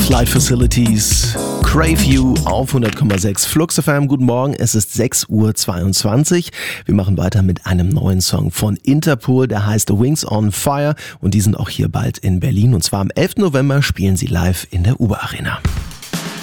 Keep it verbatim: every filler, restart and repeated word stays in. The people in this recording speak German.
Flight Facilities, Crave You auf hundert Komma sechs Flux F M. Guten Morgen, es ist sechs Uhr zweiundzwanzig. Wir machen weiter mit einem neuen Song von Interpol, der heißt Wings on Fire und die sind auch hier bald in Berlin. Und zwar am elften November spielen sie live in der U B A Arena.